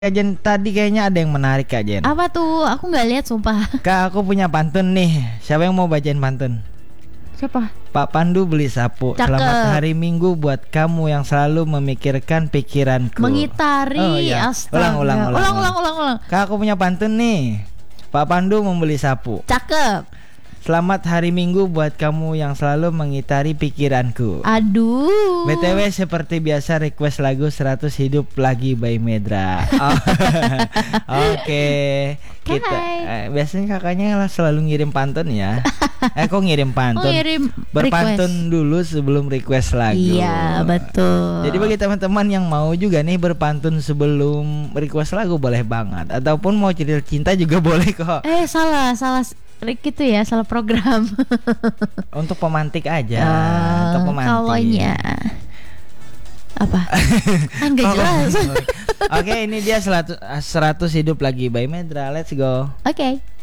Kak Jen, tadi kayaknya ada yang menarik Kak Jen. Apa tuh? Aku nggak lihat sumpah. Kak, aku punya pantun nih. Siapa yang mau bacain pantun? Siapa? Pak Pandu beli sapu. Cakep. Selamat hari Minggu buat kamu yang selalu memikirkan pikiranku. Mengitari. Oh, iya. Astaga. Ulang. Kak, aku punya pantun nih. Pak Pandu membeli sapu. Cakep. Selamat hari Minggu buat kamu yang selalu mengitari pikiranku. Aduh. BTW seperti biasa request lagu 100 hidup lagi by Medra. Oh. Oke. Kita biasanya kakaknya selalu ngirim pantun ya. Kok ngirim pantun? Berpantun dulu sebelum request lagu. Iya, betul. Jadi bagi teman-teman yang mau juga nih berpantun sebelum request lagu boleh banget. Ataupun mau cerita cinta juga boleh kok. Salah gitu ya, salah program. Untuk pemantik aja. Untuk pemantik. Kalaunya apa? Enggak jelas. Oke, ini dia 100 hidup lagi by Medra. Let's go. Oke.